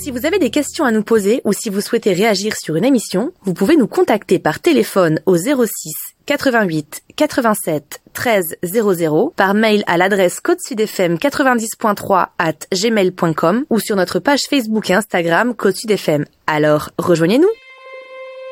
si vous avez des questions à nous poser ou si vous souhaitez réagir sur une émission, vous pouvez nous contacter par téléphone au 06 88 87 13 00, par mail à l'adresse côte-sud-fm90.3@gmail.com ou sur notre page Facebook et Instagram Côte Sud FM. Alors, rejoignez-nous!